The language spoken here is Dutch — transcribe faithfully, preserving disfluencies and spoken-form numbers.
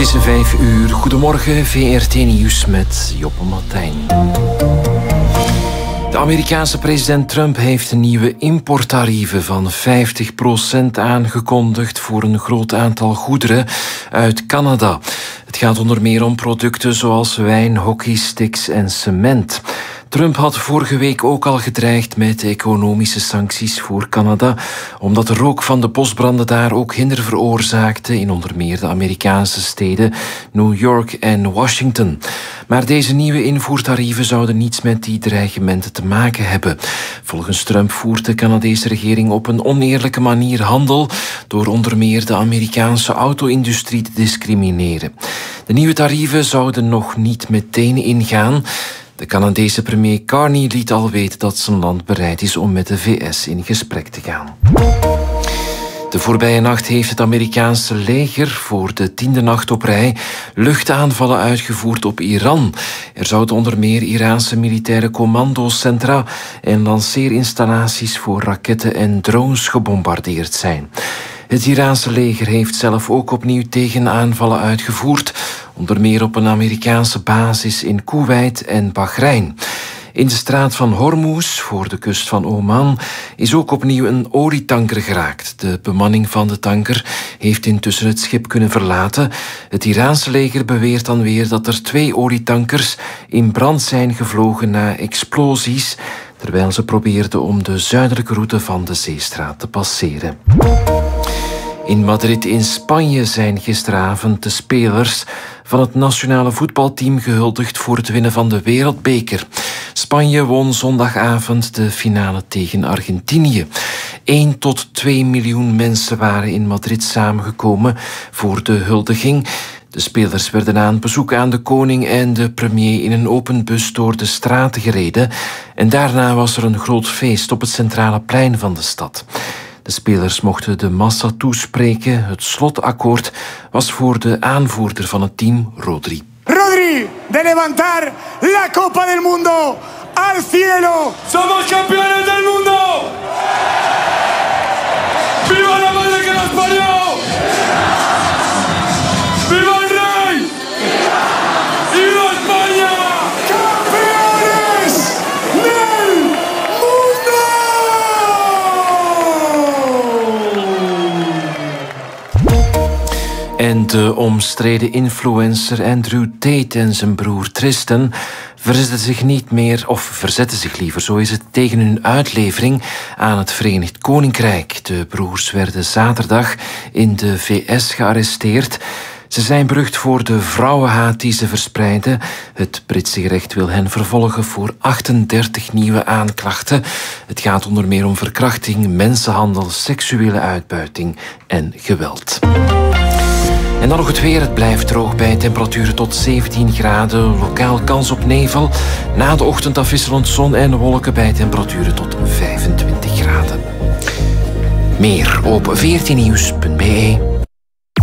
is vijf uur. Goedemorgen, V R T Nieuws met Joppe Martijn. De Amerikaanse president Trump heeft nieuwe importtarieven van vijftig procent aangekondigd voor een groot aantal goederen uit Canada. Het gaat onder meer om producten zoals wijn, hockeysticks en cement. Trump had vorige week ook al gedreigd met economische sancties voor Canada, omdat de rook van de bosbranden daar ook hinder veroorzaakte in onder meer de Amerikaanse steden New York en Washington. Maar deze nieuwe invoertarieven zouden niets met die dreigementen te maken hebben. Volgens Trump voert de Canadese regering op een oneerlijke manier handel door onder meer de Amerikaanse auto-industrie te discrimineren. De nieuwe tarieven zouden nog niet meteen ingaan. De Canadese premier Carney liet al weten dat zijn land bereid is om met de V S in gesprek te gaan. De voorbije nacht heeft het Amerikaanse leger voor de tiende nacht op rij luchtaanvallen uitgevoerd op Iran. Er zouden onder meer Iraanse militaire commandocentra en lanceerinstallaties voor raketten en drones gebombardeerd zijn. Het Iraanse leger heeft zelf ook opnieuw tegenaanvallen uitgevoerd, onder meer op een Amerikaanse basis in Koeweit en Bahrein. In de straat van Hormuz, voor de kust van Oman, is ook opnieuw een olietanker geraakt. De bemanning van de tanker heeft intussen het schip kunnen verlaten. Het Iraanse leger beweert dan weer dat er twee olietankers in brand zijn gevlogen na explosies, terwijl ze probeerden om de zuidelijke route van de zeestraat te passeren. In Madrid in Spanje zijn gisteravond de spelers van het nationale voetbalteam gehuldigd voor het winnen van de Wereldbeker. Spanje won zondagavond de finale tegen Argentinië. één tot twee miljoen mensen waren in Madrid samengekomen voor de huldiging. De spelers werden aan bezoek aan de koning en de premier in een open bus door de straten gereden. En daarna was er een groot feest op het centrale plein van de stad. De spelers mochten de massa toespreken. Het slotakkoord was voor de aanvoerder van het team, Rodri. Rodri, de levantar la Copa del Mundo al cielo. Somos campeones del mundo. Viva la madre que nos parió. Viva el rey. Viva España. Campeones del mundo. En de omstreden influencer Andrew Tate en zijn broer Tristan verzetten zich niet meer, of verzetten zich liever, zo is het, tegen hun uitlevering aan het Verenigd Koninkrijk. De broers werden zaterdag in de V S gearresteerd. Ze zijn berucht voor de vrouwenhaat die ze verspreiden. Het Britse gerecht wil hen vervolgen voor achtendertig nieuwe aanklachten. Het gaat onder meer om verkrachting, mensenhandel, seksuele uitbuiting en geweld. En dan nog het weer. Het blijft droog bij temperaturen tot zeventien graden. Lokaal kans op nevel. Na de ochtend afwisselend zon en wolken bij temperaturen tot vijfentwintig graden. Meer op v r t nieuws punt b e.